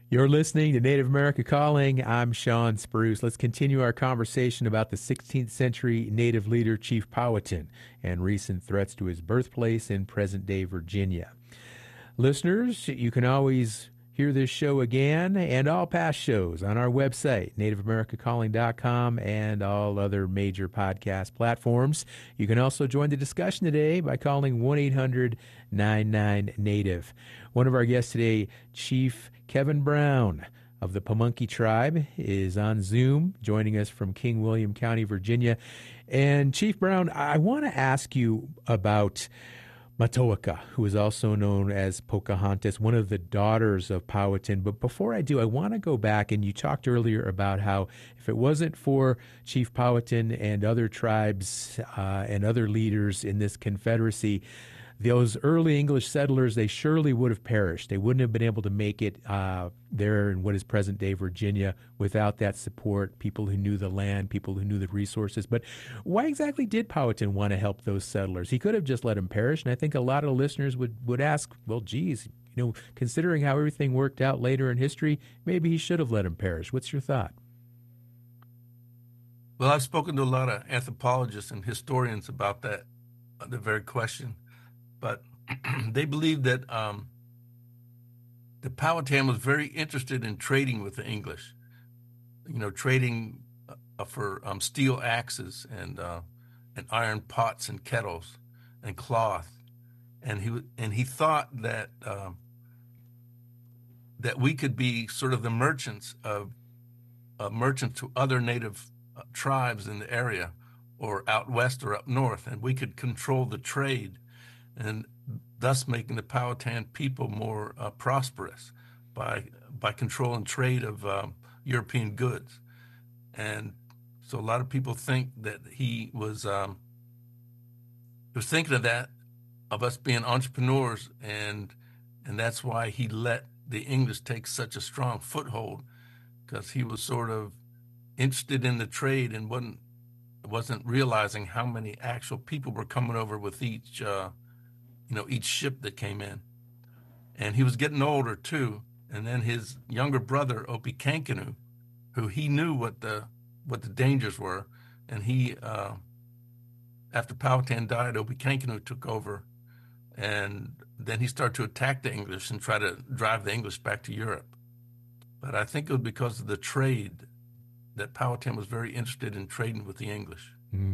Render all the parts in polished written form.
You're listening to Native America Calling. I'm Sean Spruce. Let's continue our conversation about the 16th century Native leader Chief Powhatan and recent threats to his birthplace in present day Virginia. Listeners, you can always hear this show again and all past shows on our website, nativeamericacalling.com, and all other major podcast platforms. You can also join the discussion today by calling 1-800-99-NATIVE. One of our guests today, Chief Kevin Brown of the Pamunkey Tribe, is on Zoom, joining us from King William County, Virginia. And Chief Brown, I want to ask you about Matoaka, who is also known as Pocahontas, one of the daughters of Powhatan. But before I do, I want to go back, and you talked earlier about how if it wasn't for Chief Powhatan and other tribes and other leaders in this confederacy, those early English settlers, they surely would have perished. They wouldn't have been able to make it there in what is present-day Virginia without that support, people who knew the land, people who knew the resources. But why exactly did Powhatan want to help those settlers? He could have just let them perish, and I think a lot of listeners would ask, well, geez, considering how everything worked out later in history, maybe he should have let them perish. What's your thought? Well, I've spoken to a lot of anthropologists and historians about that, the very question. But they believe that the Powhatan was very interested in trading with the English, trading for steel axes and iron pots and kettles and cloth, and he thought that that we could be sort of the merchants to other native tribes in the area, or out west or up north, and we could control the trade, and thus making the Powhatan people more prosperous by controlling trade of European goods. And so a lot of people think that he was thinking of that, of us being entrepreneurs, and that's why he let the English take such a strong foothold, because he was sort of interested in the trade and wasn't realizing how many actual people were coming over with each ship that came in. And he was getting older too. And then his younger brother, Opikankanu, who he knew what the dangers were, and he after Powhatan died, Opikankanu took over, and then he started to attack the English and try to drive the English back to Europe. But I think it was because of the trade that Powhatan was very interested in trading with the English.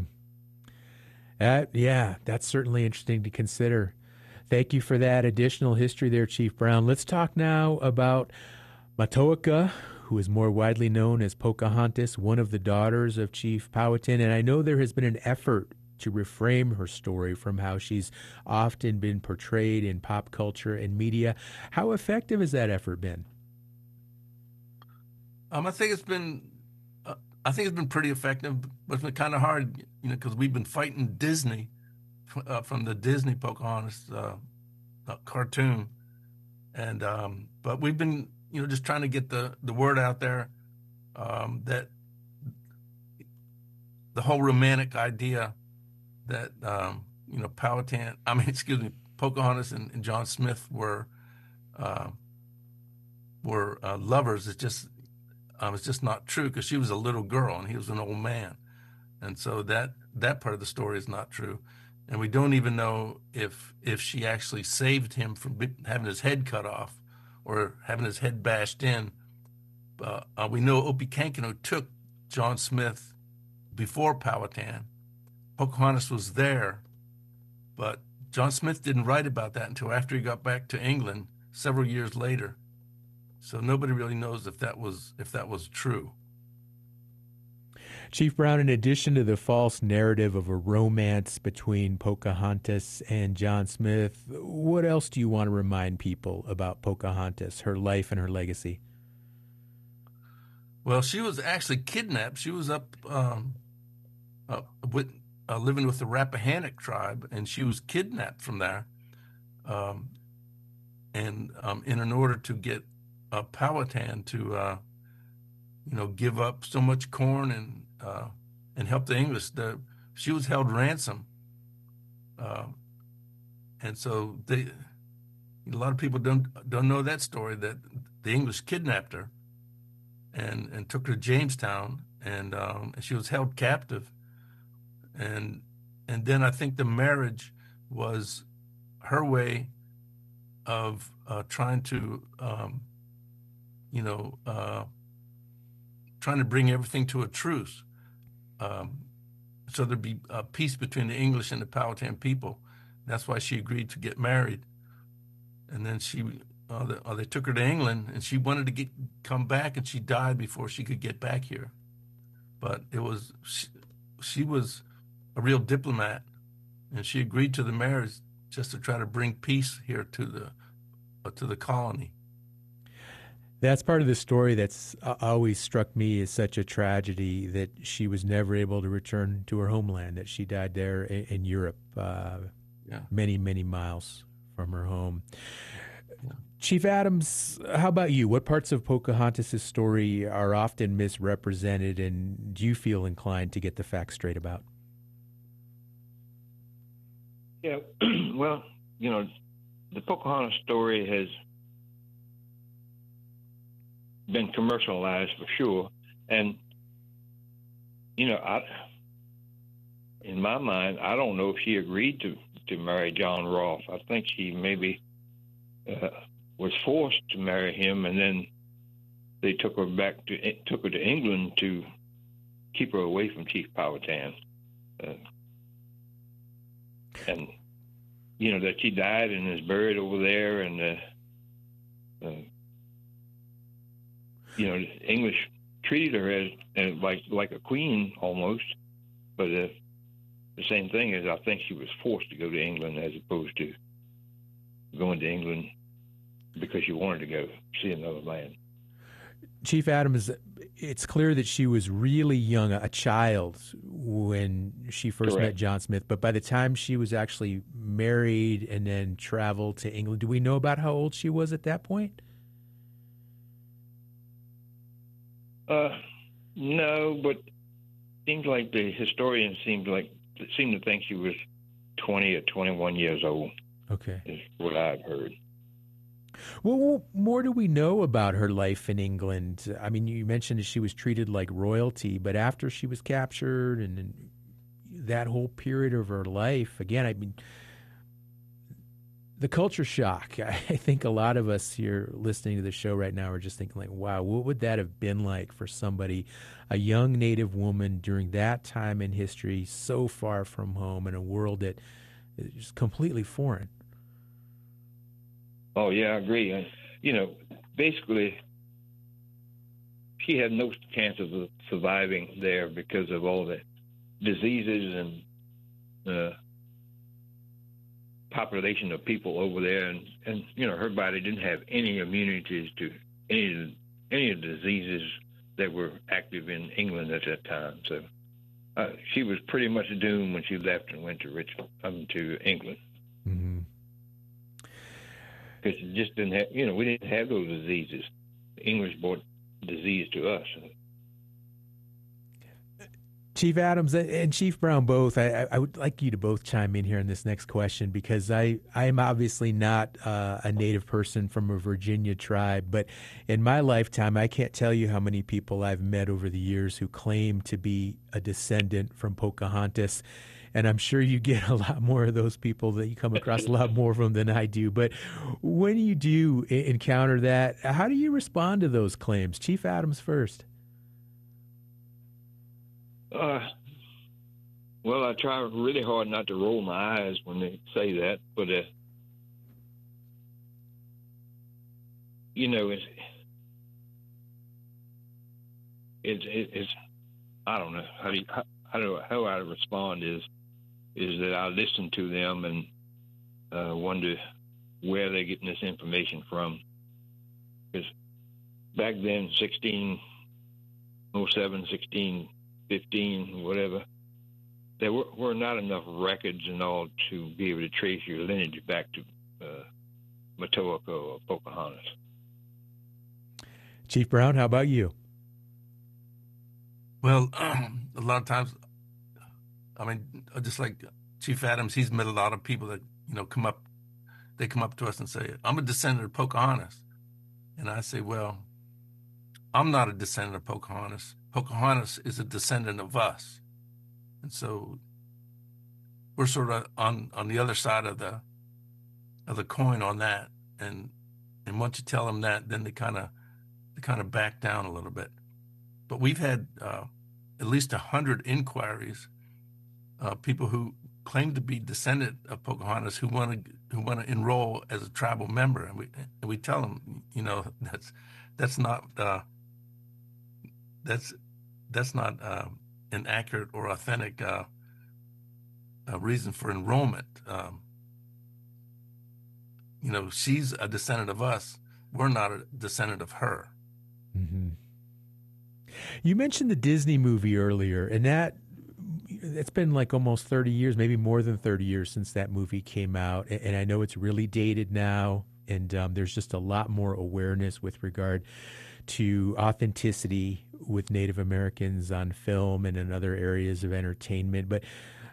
Yeah, that's certainly interesting to consider. Thank you for that additional history there, Chief Brown. Let's talk now about Matoaka, who is more widely known as Pocahontas, one of the daughters of Chief Powhatan. And I know there has been an effort to reframe her story from how she's often been portrayed in pop culture and media. How effective has that effort been? I think it's been pretty effective, but it's been kind of hard, because we've been fighting Disney from the Disney Pocahontas cartoon, and but we've been just trying to get the word out there that the whole romantic idea that Pocahontas and John Smith were lovers is just it's just not true, because she was a little girl and he was an old man, and so that part of the story is not true. And we don't even know if she actually saved him from having his head cut off or having his head bashed in. We know Opikankanu took John Smith before Powhatan. Pocahontas was there, but John Smith didn't write about that until after he got back to England several years later. So nobody really knows if that was true. Chief Brown, in addition to the false narrative of a romance between Pocahontas and John Smith, what else do you want to remind people about Pocahontas, her life and her legacy? Well, she was actually kidnapped. She was up living with the Rappahannock tribe, and she was kidnapped from there. And in order to get Powhatan to give up so much corn and help the English, she was held ransom, and so a lot of people don't know that story, that the English kidnapped her and took her to Jamestown, and she was held captive, and then I think the marriage was her way of trying to you know trying to bring everything to a truce, so there'd be peace between the English and the Powhatan people. That's why she agreed to get married, and then they took her to England, and she wanted to come back, and she died before she could get back here. But she was a real diplomat, and she agreed to the marriage just to try to bring peace here to the colony. That's part of the story that's always struck me as such a tragedy, that she was never able to return to her homeland, that she died there in Europe, many, many miles from her home. Yeah. Chief Adams, how about you? What parts of Pocahontas' story are often misrepresented, and do you feel inclined to get the facts straight about? Yeah, well, the Pocahontas story has been commercialized for sure, and in my mind, I don't know if she agreed to marry John Rolfe. I think she maybe was forced to marry him, and then they took her to England to keep her away from Chief Powhatan, and that she died and is buried over there, and the English treated her as like a queen almost, but the same thing is, I think she was forced to go to England as opposed to going to England because she wanted to go see another land. Chief Adams, it's clear that she was really young, a child, when she first met John Smith, but by the time she was actually married and then traveled to England, do we know about how old she was at that point? No, but it seems like the historians seem to think she was 20 or 21 years old. Okay. Is what I've heard. Well, what more do we know about her life in England? I mean, you mentioned that she was treated like royalty, but after she was captured and that whole period of her life, again, I mean, the culture shock. I think a lot of us here listening to the show right now are just thinking like, wow, what would that have been like for somebody, a young Native woman during that time in history, so far from home in a world that is just completely foreign? Oh, yeah, I agree. Basically, she had no chance of surviving there because of all the diseases and population of people over there. And her body didn't have any immunities to any of the diseases that were active in England at that time. So she was pretty much doomed when she left and went to England. Mm-hmm. Because it just didn't have, we didn't have those diseases. The English brought disease to us. Chief Adams and Chief Brown both, I would like you to both chime in here on this next question, because I am obviously not a Native person from a Virginia tribe, but in my lifetime, I can't tell you how many people I've met over the years who claim to be a descendant from Pocahontas. And I'm sure you get a lot more of those people, that you come across a lot more of them than I do. But when you do encounter that, how do you respond to those claims? Chief Adams first. Well, I try really hard not to roll my eyes when they say that, but it's I don't know how I respond is that I listen to them and wonder where they're getting this information from. Because back then, 1607, 1615, whatever, there were not enough records and all to be able to trace your lineage back to Matoaka or Pocahontas. Chief Brown, how about you? Well, a lot of times, I mean, just like Chief Adams, he's met a lot of people that come up to us and say, "I'm a descendant of Pocahontas," And I say, well, I'm not a descendant of Pocahontas. Pocahontas is a descendant of us. And so we're sort of on the other side of the coin on that. And once you tell them that, then they kind of back down a little bit. But we've had at least 100 inquiries, people who claim to be descendant of Pocahontas who want to enroll as a tribal member, and we tell them, that's not an accurate or authentic reason for enrollment. She's a descendant of us. We're not a descendant of her. Mm-hmm. You mentioned the Disney movie earlier, and it's been like almost 30 years, maybe more than 30 years since that movie came out. And I know it's really dated now, and there's just a lot more awareness with regard to authenticity with Native Americans on film and in other areas of entertainment. But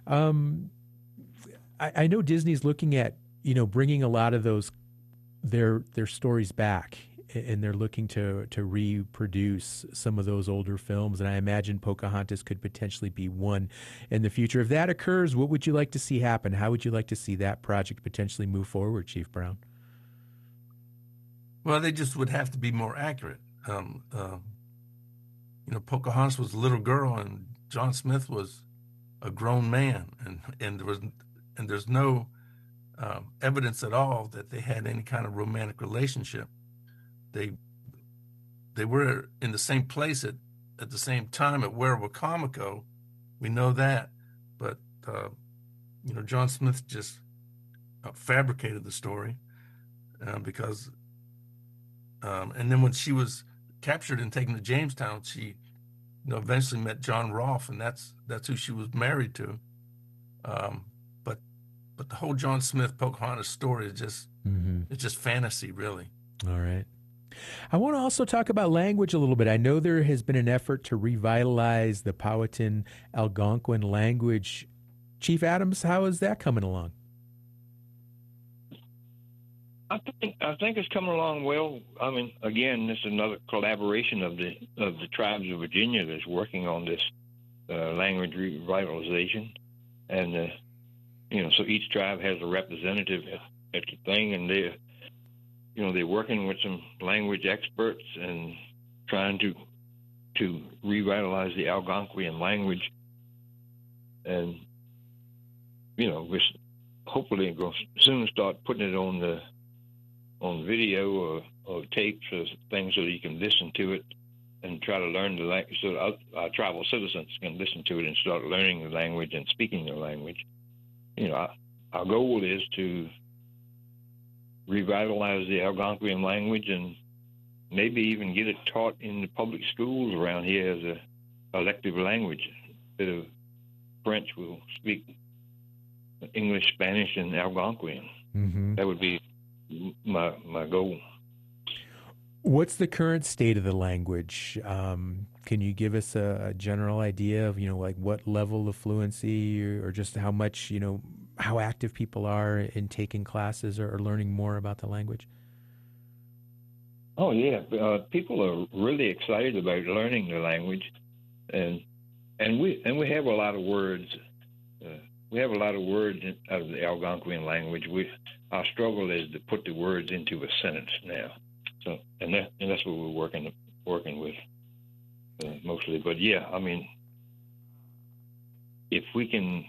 I know Disney's looking at, bringing a lot of those, their stories back, and they're looking to reproduce some of those older films. And I imagine Pocahontas could potentially be one in the future. If that occurs, what would you like to see happen? How would you like to see that project potentially move forward, Chief Brown? Well, they just would have to be more accurate. Pocahontas was a little girl, and John Smith was a grown man, and there's no evidence at all that they had any kind of romantic relationship. They were in the same place at the same time at Werowocomoco. We know that, but John Smith just fabricated the story because, and then when she was captured and taken to Jamestown, she eventually met John Rolfe, and that's who she was married to. But the whole John Smith Pocahontas story is just it's just fantasy, really. All right. I want to also talk about language a little bit. I know there has been an effort to revitalize the Powhatan Algonquin language. Chief Adams, how is that coming along? I think it's coming along well. I mean, again, this is another collaboration of the tribes of Virginia that's working on this language revitalization, and so each tribe has a representative at the thing, and they're working with some language experts and trying to revitalize the Algonquian language, and we're hopefully going to soon start putting it on video or tapes or things so that you can listen to it and try to learn the language, so our tribal citizens can listen to it and start learning the language and speaking the language. Our goal is to revitalize the Algonquian language and maybe even get it taught in the public schools around here as a elective language. Instead of French, we'll speak English, Spanish, and Algonquian. Mm-hmm. That would be my goal. What's the current state of the language? Can you give us a general idea of, like what level of fluency or just how much, how active people are in taking classes or learning more about the language? Oh, yeah. People are really excited about learning the language. And we have a lot of words. We have a lot of words out of the Algonquian language. Our struggle is to put the words into a sentence now. So, and that's what we're working with mostly. But yeah, I mean, if we can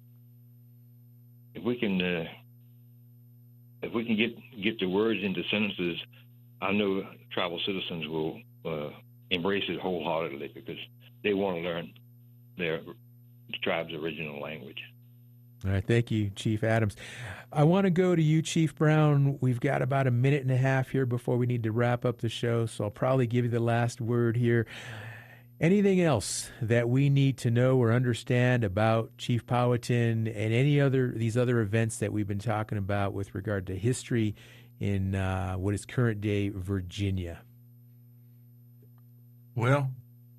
get the words into sentences, I know tribal citizens will embrace it wholeheartedly because they want to learn the tribe's original language. All right. Thank you, Chief Adams. I want to go to you, Chief Brown. We've got about a minute and a half here before we need to wrap up the show, so I'll probably give you the last word here. Anything else that we need to know or understand about Chief Powhatan and these other events that we've been talking about with regard to history in what is current day Virginia? Well,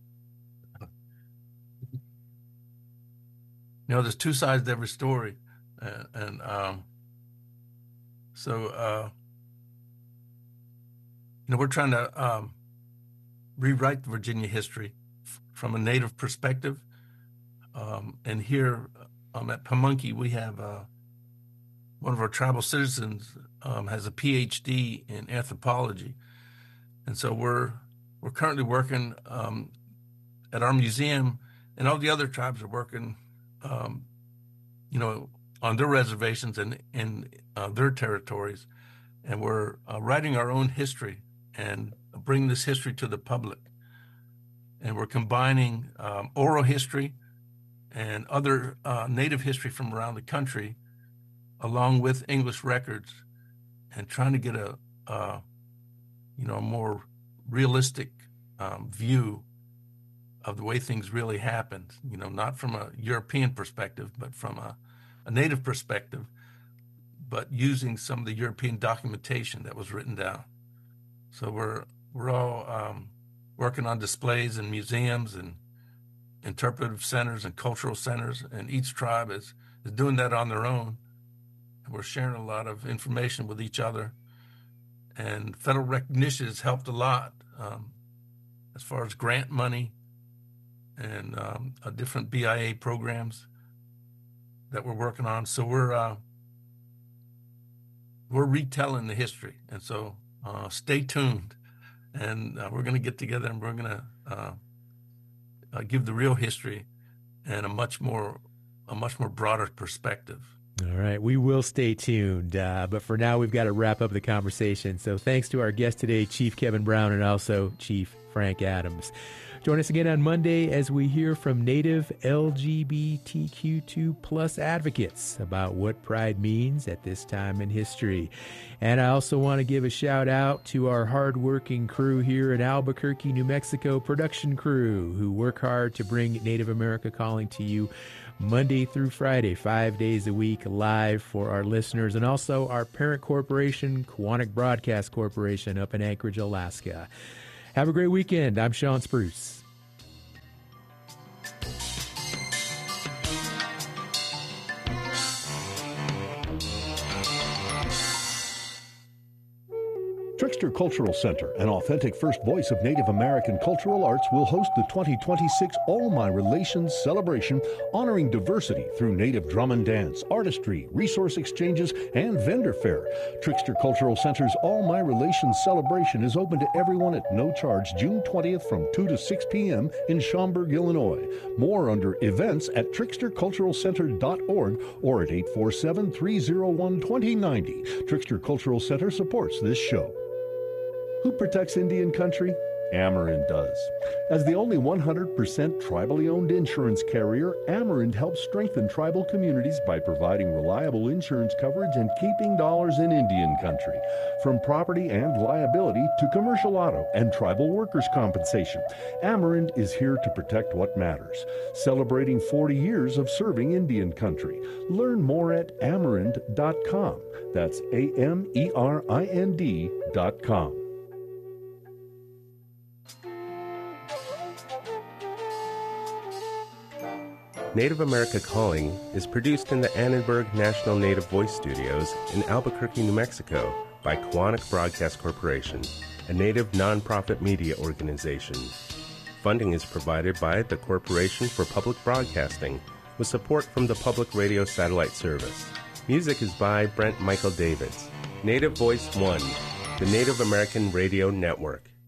there's two sides to every story, so we're trying to rewrite the Virginia history from a Native perspective. And here at Pamunkey, we have one of our tribal citizens has a PhD in anthropology. And so we're currently working at our museum, and all the other tribes are working, on their reservations and in their territories. And we're writing our own history and bringing this history to the public. And we're combining oral history and other Native history from around the country, along with English records, and trying to get a more realistic view of the way things really happened. Not from a European perspective, but from a Native perspective, but using some of the European documentation that was written down. So we're all working on displays in museums and interpretive centers and cultural centers, and each tribe is doing that on their own. And we're sharing a lot of information with each other. And federal recognition has helped a lot as far as grant money and different BIA programs that we're working on. So we're retelling the history, and so stay tuned. And we're going to get together and we're going to give the real history and a much more broader perspective. All right, we will stay tuned. But for now, we've got to wrap up the conversation. So thanks to our guest today, Chief Kevin Brown, and also Chief Frank Adams. Join us again on Monday as we hear from Native LGBTQ2 plus advocates about what pride means at this time in history. And I also want to give a shout out to our hardworking crew here in Albuquerque, New Mexico, production crew who work hard to bring Native America Calling to you Monday through Friday, 5 days a week, live for our listeners, and also our parent corporation, Quantic Broadcast Corporation, up in Anchorage, Alaska. Have a great weekend. I'm Sean Spruce. Trickster Cultural Center, an authentic first voice of Native American cultural arts, will host the 2026 All My Relations celebration, honoring diversity through Native drum and dance, artistry, resource exchanges, and vendor fair. Trickster Cultural Center's All My Relations celebration is open to everyone at no charge June 20th from 2 to 6 p.m. in Schaumburg, Illinois. More under events at tricksterculturalcenter.org or at 847-301-2090. Trickster Cultural Center supports this show. Who protects Indian country? Amerind does. As the only 100% tribally owned insurance carrier, Amerind helps strengthen tribal communities by providing reliable insurance coverage and keeping dollars in Indian country. From property and liability to commercial auto and tribal workers' compensation, Amerind is here to protect what matters. Celebrating 40 years of serving Indian country. Learn more at Amerind.com. That's AMERIND.com. Native America Calling is produced in the Annenberg National Native Voice Studios in Albuquerque, New Mexico by Quantic Broadcast Corporation, a Native nonprofit media organization. Funding is provided by the Corporation for Public Broadcasting with support from the Public Radio Satellite Service. Music is by Brent Michael Davids. Native Voice One, the Native American Radio Network.